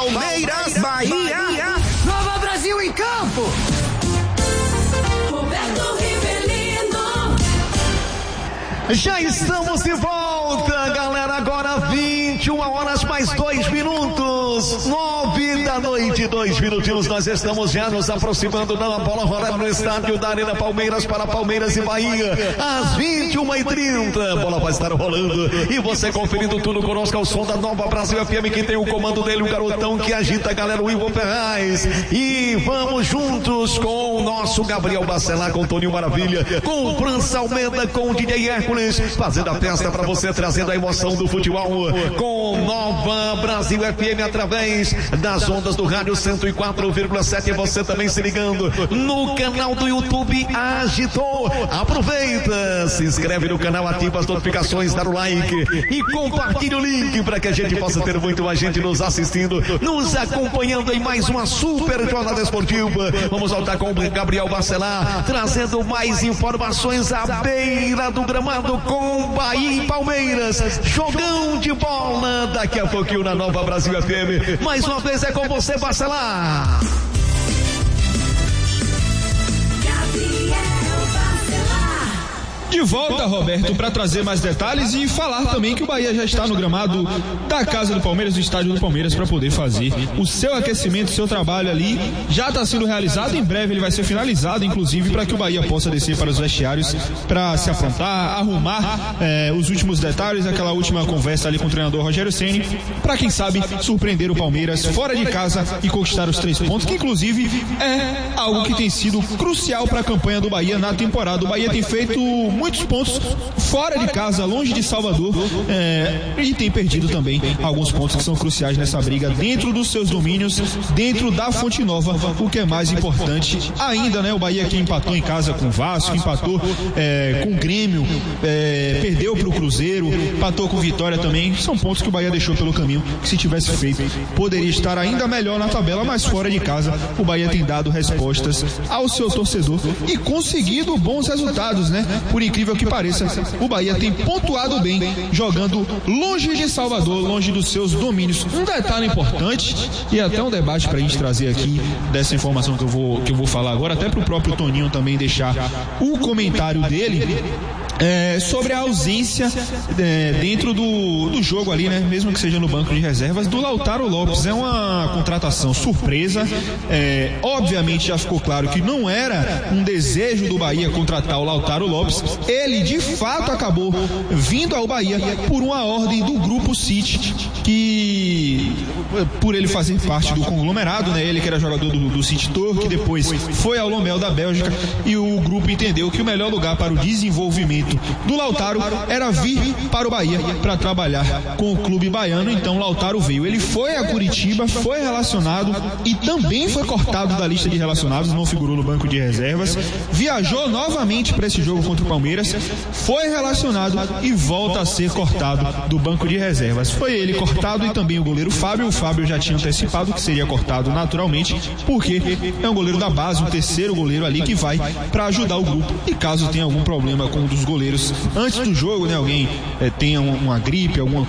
Palmeiras, Bahia. Nova Brasil em campo. Roberto Rivelino. Já estamos de volta, galera. Agora 21 horas mais 2 minutos. 9 da noite, 2 minutinhos. Nós estamos já nos aproximando da bola rolando no estádio da Arena Palmeiras para Palmeiras e Bahia. Às 21h30. A bola vai estar rolando. E você conferindo tudo conosco ao som da Nova Brasil FM. Que tem o comando dele, o garotão que agita a galera, o Ivo Ferraz. E vamos juntos com o nosso Gabriel Bacelar, com o Toninho Maravilha, com o França Almeida, com o DJ Hércules, fazendo a festa para você, trazendo a emoção do futebol com Nova Brasil FM através das ondas do rádio 104,7. Você também se ligando no canal do YouTube Agitou. Aproveita, se inscreve no canal, ativa as notificações, dá o like e compartilha o link para que a gente possa ter muito mais gente nos assistindo, nos acompanhando em mais uma super jornada esportiva. Vamos voltar com o Gabriel Bacelar, trazendo mais informações à beira do gramado com Bahia e Palmeiras. Jogão de bola daqui a pouquinho na Nova Brasil FM. Mais uma vez é com você, Bacelar. De volta, Roberto, para trazer mais detalhes e falar também que o Bahia já está no gramado da Casa do Palmeiras, do estádio do Palmeiras, para poder fazer o seu aquecimento, o seu trabalho ali. Já está sendo realizado, em breve ele vai ser finalizado, inclusive para que o Bahia possa descer para os vestiários para se afrontar, arrumar os últimos detalhes, aquela última conversa ali com o treinador Rogério Ceni, para quem sabe surpreender o Palmeiras fora de casa e conquistar os 3 pontos, que inclusive é algo que tem sido crucial para a campanha do Bahia na temporada. O Bahia tem feito muitos pontos fora de casa, longe de Salvador, e tem perdido também alguns pontos que são cruciais nessa briga dentro dos seus domínios, dentro da Fonte Nova, o que é mais importante ainda, né? O Bahia que empatou em casa com o Vasco, empatou com o Grêmio, perdeu para o Cruzeiro, empatou com o Vitória também. São pontos que o Bahia deixou pelo caminho, que se tivesse feito poderia estar ainda melhor na tabela, mas fora de casa o Bahia tem dado respostas ao seu torcedor e conseguido bons resultados, né? Por incrível que pareça, o Bahia tem pontuado bem, jogando longe de Salvador, longe dos seus domínios. Um detalhe importante, e até um debate pra gente trazer aqui, dessa informação que eu vou falar agora, até pro próprio Toninho também deixar o comentário dele, sobre a ausência dentro do jogo ali, né? Mesmo que seja no banco de reservas, do Lautaro Lopes. É uma contratação surpresa. Obviamente já ficou claro que não era um desejo do Bahia contratar o Lautaro Lopes. Ele de fato acabou vindo ao Bahia por uma ordem do Grupo City, que por ele fazer parte do conglomerado, né? Ele que era jogador do City Tour, que depois foi ao Lommel da Bélgica, e o grupo entendeu que o melhor lugar para o desenvolvimento do Lautaro era vir para o Bahia para trabalhar com o clube baiano. Então o Lautaro veio, ele foi a Curitiba, foi relacionado e também foi cortado da lista de relacionados, não figurou no banco de reservas, viajou novamente para esse jogo contra o Palmeiras, foi relacionado e volta a ser cortado do banco de reservas. Foi ele cortado e também o goleiro Fábio. O Fábio já tinha antecipado que seria cortado naturalmente, porque é um goleiro da base, um terceiro goleiro ali que vai para ajudar o grupo, e caso tenha algum problema com um dos goleiros antes do jogo, né, alguém tenha uma gripe, alguma